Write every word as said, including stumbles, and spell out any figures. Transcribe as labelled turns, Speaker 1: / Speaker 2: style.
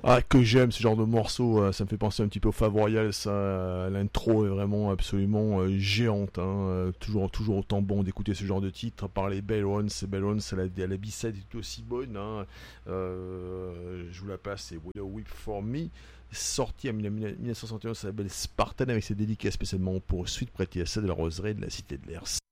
Speaker 1: Ah, que j'aime ce genre de morceau, euh, ça me fait penser un petit peu au Fab Royal, ça, euh, l'intro est vraiment absolument euh, géante, hein, euh, toujours, toujours autant bon d'écouter ce genre de titre, par les Bell Runs, Bell Runs, la, la B-side est aussi bonne, hein, euh, je vous la passe, c'est Willow Whip for Me, sorti en dix-neuf cent soixante et onze, ça s'appelle Spartan, avec ses dédicaces spécialement pour Sweet Pretty Essay de la Roseraie de la Cité de l'Air.